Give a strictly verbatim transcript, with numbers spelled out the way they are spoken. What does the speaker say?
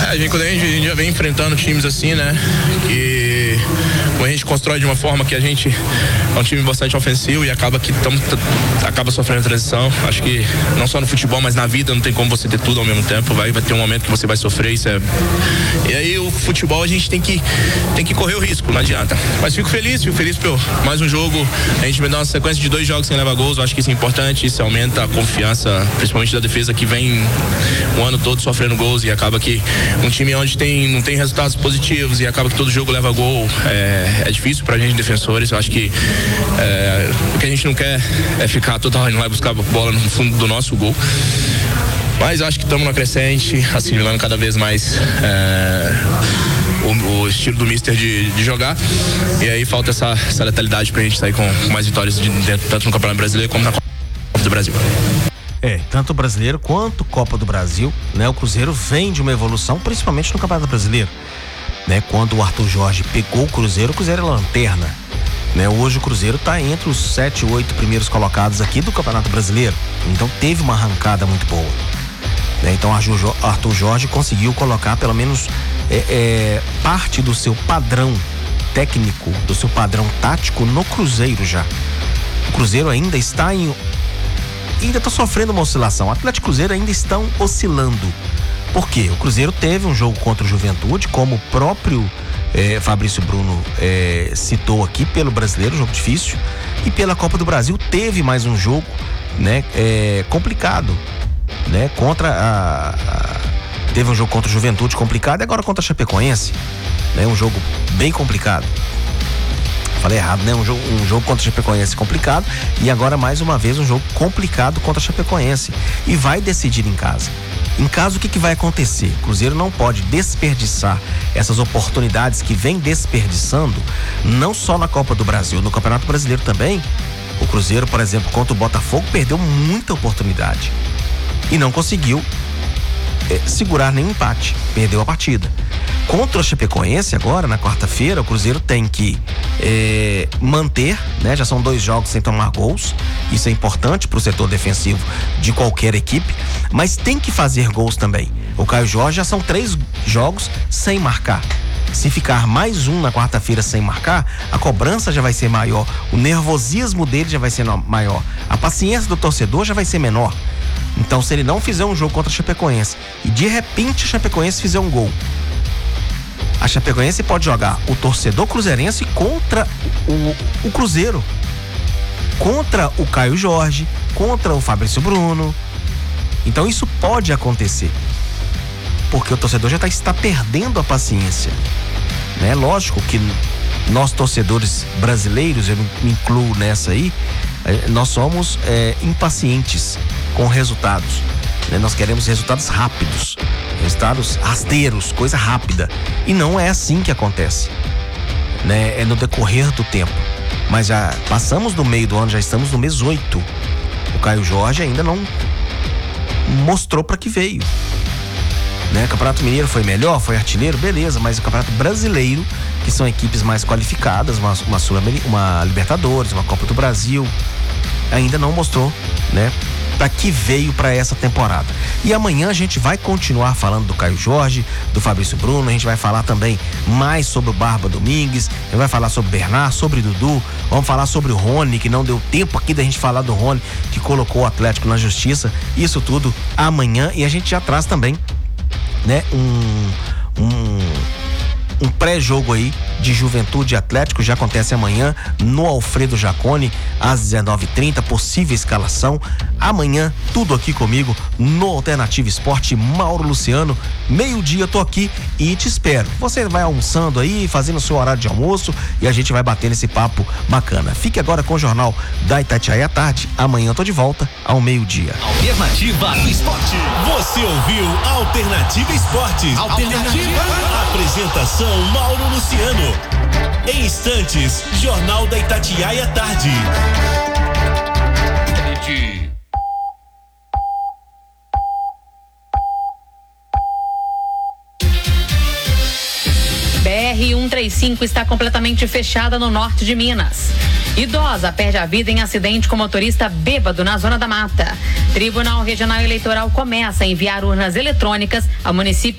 a gente, quando a gente já vem enfrentando times assim, né? Que a gente constrói de uma forma que a gente é um time bastante ofensivo e acaba que tamo, acaba sofrendo transição. Acho que não só no futebol, mas na vida não tem como você ter tudo ao mesmo tempo. Vai, vai ter um momento que você vai sofrer, isso é... E aí o futebol a gente tem que, tem que correr o risco, não adianta. Mas fico feliz, fico feliz por mais um jogo. A gente me dá uma sequência de dois jogos sem levar gols. Eu acho que isso é importante, isso aumenta a confiança, principalmente da defesa que vem o ano todo sofrendo gols e acaba que um time onde tem, não tem resultados positivos e acaba que todo jogo leva gol, é, é difícil pra gente defensores. Eu acho que é, o que a gente não quer é ficar toda hora indo lá e buscar a bola no fundo do nosso gol. Mas acho que estamos na crescente, assimilando cada vez mais é, o, o estilo do Mister de, de jogar. E aí falta essa, essa letalidade pra gente sair com, com mais vitórias de dentro, tanto no Campeonato Brasileiro como na Copa do Brasil. É, tanto o Brasileiro quanto Copa do Brasil, né? O Cruzeiro vem de uma evolução, principalmente no Campeonato Brasileiro, né? Quando o Arthur Jorge pegou o Cruzeiro, o Cruzeiro é lanterna, né? Hoje o Cruzeiro tá entre os sete, oito primeiros colocados aqui do Campeonato Brasileiro, então teve uma arrancada muito boa, né? Então Arthur Jorge conseguiu colocar pelo menos é, é, parte do seu padrão técnico, do seu padrão tático no Cruzeiro já. O Cruzeiro ainda está em ainda está sofrendo uma oscilação. O Atlético e Cruzeiro ainda estão oscilando. Por quê? O Cruzeiro teve um jogo contra o Juventude, como o próprio eh, Fabrício Bruno eh, citou aqui, pelo Brasileiro, jogo difícil, e pela Copa do Brasil teve mais um jogo, né, eh, complicado, né, contra a, a teve um jogo contra o Juventude complicado e agora contra a Chapecoense, né, um jogo bem complicado. Falei errado, né? Um jogo, um jogo contra a Chapecoense complicado e agora mais uma vez um jogo complicado contra a Chapecoense e vai decidir em casa. Em casa, o que, que vai acontecer? O Cruzeiro não pode desperdiçar essas oportunidades que vem desperdiçando, não só na Copa do Brasil, no Campeonato Brasileiro também. O Cruzeiro, por exemplo, contra o Botafogo, perdeu muita oportunidade e não conseguiu é, segurar nenhum empate, perdeu a partida. Contra o Chapecoense agora, na quarta-feira, o Cruzeiro tem que é, manter, né? Já são dois jogos sem tomar gols, isso é importante para o setor defensivo de qualquer equipe, mas tem que fazer gols também. O Caio Jorge já são três jogos sem marcar. Se ficar mais um na quarta-feira sem marcar, a cobrança já vai ser maior, o nervosismo dele já vai ser maior, a paciência do torcedor já vai ser menor. Então, se ele não fizer um jogo contra a Chapecoense e de repente a Chapecoense fizer um gol, a Chapecoense pode jogar o torcedor cruzeirense contra o, o Cruzeiro, contra o Caio Jorge, contra o Fabrício Bruno. Então isso pode acontecer, porque o torcedor já tá, está perdendo a paciência, né? Lógico que nós torcedores brasileiros, eu me incluo nessa aí, nós somos é, impacientes com resultados, né? Nós queremos resultados rápidos, resultados rasteiros, coisa rápida, e não é assim que acontece, né? É no decorrer do tempo, mas já passamos do meio do ano, já estamos no mês oito. O Caio Jorge ainda não mostrou para que veio, né? O Campeonato Mineiro foi melhor, foi artilheiro, beleza, mas o Campeonato Brasileiro, que são equipes mais qualificadas, uma, uma, Sul, uma Libertadores, uma Copa do Brasil, ainda não mostrou, né, para que veio para essa temporada. E amanhã a gente vai continuar falando do Caio Jorge, do Fabrício Bruno, a gente vai falar também mais sobre o Barba Domingues, a gente vai falar sobre o Bernard, sobre o Dudu, vamos falar sobre o Rony, que não deu tempo aqui da gente falar do Rony, que colocou o Atlético na justiça, isso tudo amanhã, e a gente já traz também, né, um, um, um pré-jogo aí de Juventude Atlético, já acontece amanhã no Alfredo Jaconi às dezenove e trinta, possível escalação amanhã, tudo aqui comigo no Alternativa Esporte. Mauro Luciano, meio-dia tô aqui e te espero. Você vai almoçando aí, fazendo o seu horário de almoço e a gente vai bater nesse papo bacana. Fique agora com o Jornal da Itatiaia à tarde, amanhã eu tô de volta ao meio-dia. Alternativa Esporte. Você ouviu Alternativa Esporte. Alternativa. Apresentação Mauro Luciano. Em instantes, Jornal da Itatiaia à tarde. B R cento e trinta e cinco está completamente fechada no norte de Minas. Idosa perde a vida em acidente com motorista bêbado na Zona da Mata. Tribunal Regional Eleitoral começa a enviar urnas eletrônicas ao município